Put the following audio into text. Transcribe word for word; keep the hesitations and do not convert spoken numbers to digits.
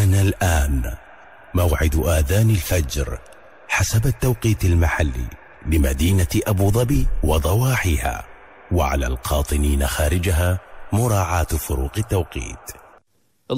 حان الآن موعد آذان الفجر حسب التوقيت المحلي لمدينة أبو ظبي وضواحيها، وعلى القاطنين خارجها مراعاة فروق التوقيت.